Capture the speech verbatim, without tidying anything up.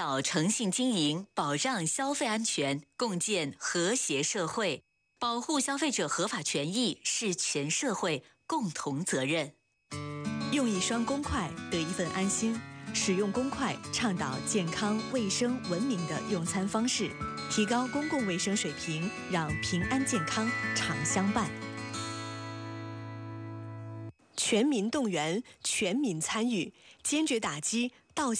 导诚信经营，保障消费安全，共建和谐社会。保护消费者合法权益是全社会共同责任。 用一双公筷得一份安心，使用公筷倡导健康、卫生、文明的用餐方式，提高公共卫生水平，让平安健康常相伴。全民动员，全民参与，坚决打击